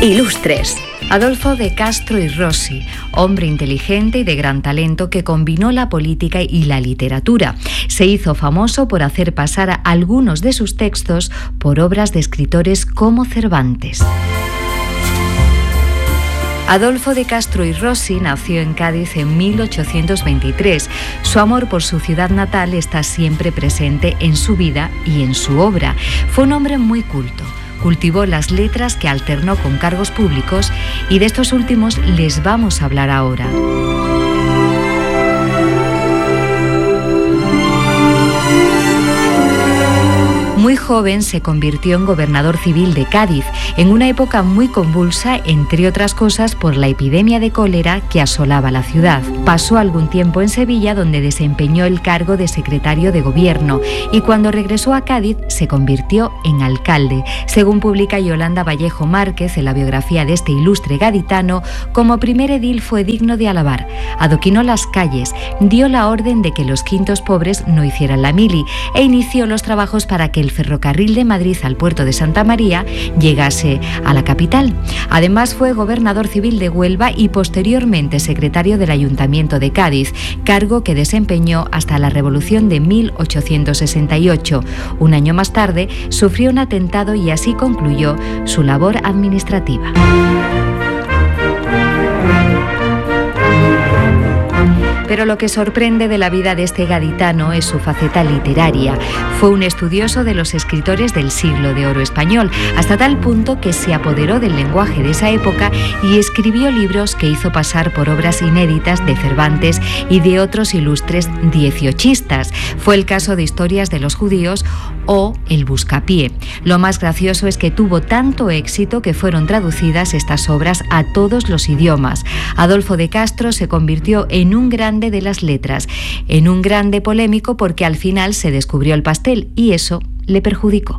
Ilustres. Adolfo de Castro y Rossi, hombre inteligente y de gran talento que combinó la política y la literatura. Se hizo famoso por hacer pasar a algunos de sus textos por obras de escritores como Cervantes. Adolfo de Castro y Rossi nació en Cádiz en 1823. Su amor por su ciudad natal está siempre presente en su vida y en su obra. Fue un hombre muy culto. Cultivó las letras que alternó con cargos públicos y de estos últimos les vamos a hablar ahora. Muy joven se convirtió en gobernador civil de Cádiz, en una época muy convulsa, entre otras cosas por la epidemia de cólera que asolaba la ciudad. Pasó algún tiempo en Sevilla, donde desempeñó el cargo de secretario de gobierno, y cuando regresó a Cádiz se convirtió en alcalde. Según publica Yolanda Vallejo Márquez en la biografía de este ilustre gaditano, como primer edil fue digno de alabar. Adoquinó las calles, dio la orden de que los quintos pobres no hicieran la mili e inició los trabajos para que el ferrocarril de Madrid al puerto de Santa María llegase a la capital. Además fue gobernador civil de Huelva y posteriormente secretario del Ayuntamiento de Cádiz, cargo que desempeñó hasta la Revolución de 1868. Un año más tarde sufrió un atentado y así concluyó su labor administrativa. Pero lo que sorprende de la vida de este gaditano es su faceta literaria. Fue un estudioso de los escritores del siglo de oro español, hasta tal punto que se apoderó del lenguaje de esa época y escribió libros que hizo pasar por obras inéditas de Cervantes y de otros ilustres dieciochistas. Fue el caso de Historias de los judíos o El buscapié. Lo más gracioso es que tuvo tanto éxito que fueron traducidas estas obras a todos los idiomas. Adolfo de Castro se convirtió en un grande de las letras, en un grande polémico porque al final se descubrió el pastel y eso le perjudicó.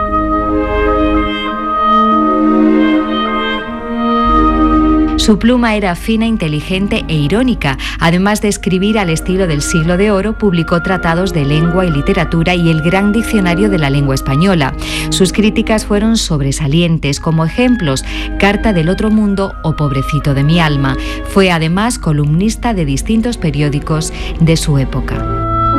Su pluma era fina, inteligente e irónica. Además de escribir al estilo del siglo de oro, publicó tratados de lengua y literatura y el Gran Diccionario de la Lengua Española. Sus críticas fueron sobresalientes, como ejemplos Carta del Otro Mundo o Pobrecito de mi alma. Fue además columnista de distintos periódicos de su época.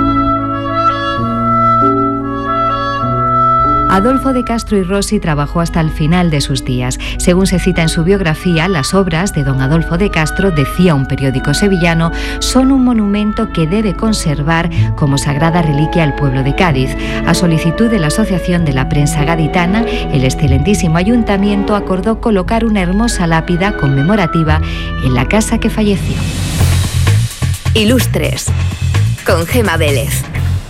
Adolfo de Castro y Rossi trabajó hasta el final de sus días. Según se cita en su biografía, las obras de don Adolfo de Castro, decía un periódico sevillano, son un monumento que debe conservar como sagrada reliquia el pueblo de Cádiz. A solicitud de la Asociación de la Prensa Gaditana, el excelentísimo ayuntamiento acordó colocar una hermosa lápida conmemorativa en la casa que falleció. Ilustres, con Gema Vélez.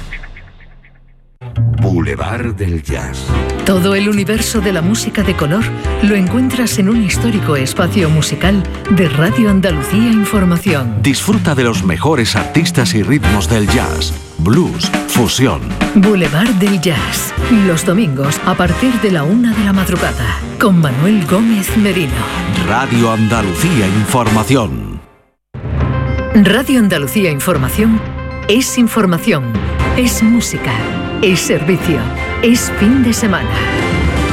Boulevard del Jazz. Todo el universo de la música de color lo encuentras en un histórico espacio musical de Radio Andalucía Información. Disfruta de los mejores artistas y ritmos del jazz, blues, fusión. Boulevard del Jazz, los domingos a partir de la 1 de la madrugada, con Manuel Gómez Merino. Radio Andalucía Información. Radio Andalucía Información es información, es música. Es servicio, es fin de semana.